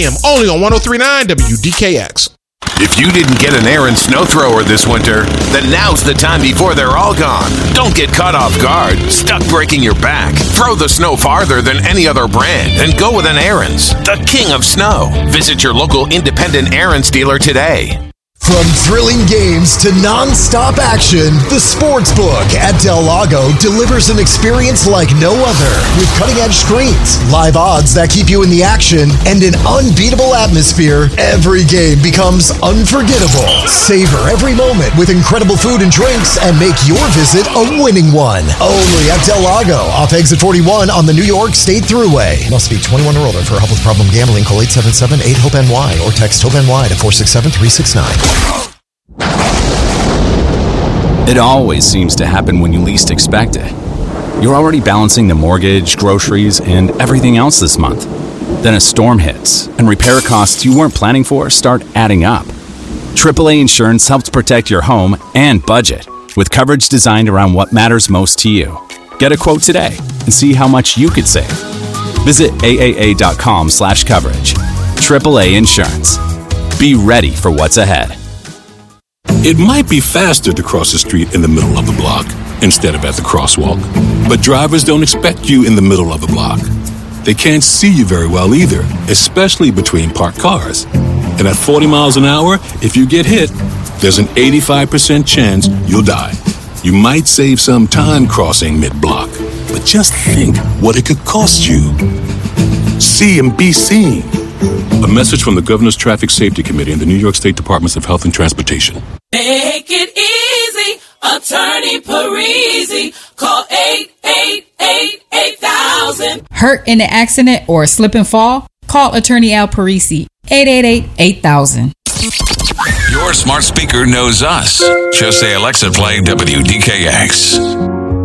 Only on 103.9 WDKX. If you didn't get an Aaron snow thrower this winter, then now's the time before they're all gone. Don't get caught off guard, stuck breaking your back. Throw the snow farther than any other brand and go with an Aaron's, the king of snow. Visit your local independent Aaron's dealer today. From thrilling games to non-stop action, the Sportsbook at Del Lago delivers an experience like no other. With cutting-edge screens, live odds that keep you in the action, and an unbeatable atmosphere, every game becomes unforgettable. Savor every moment with incredible food and drinks and make your visit a winning one. Only at Del Lago, off exit 41 on the New York State Thruway. Must be 21 or older. For help with problem gambling, call 877-8-HOPE-NY or text HOPE-NY to 467-369. It always seems to happen when you least expect it. You're already balancing the mortgage, groceries, and everything else this month. Then a storm hits, and repair costs you weren't planning for start adding up. AAA Insurance helps protect your home and budget with coverage designed around what matters most to you. Get a quote today and see how much you could save. Visit AAA.com/coverage. AAA Insurance. Be ready for what's ahead. It might be faster to cross the street in the middle of the block instead of at the crosswalk, but drivers don't expect you in the middle of the block. They can't see you very well either, especially between parked cars. And at 40 miles an hour, if you get hit, there's an 85% chance you'll die. You might save some time crossing mid-block, but just think what it could cost you. See and be seen. A message from the Governor's Traffic Safety Committee and the New York State Departments of Health and Transportation. Make it easy, Attorney Parisi. Call 888-8000. Hurt in an accident or slip and fall? Call Attorney Al Parisi. 888-8000. Your smart speaker knows us. Just say, Alexa, play WDKX.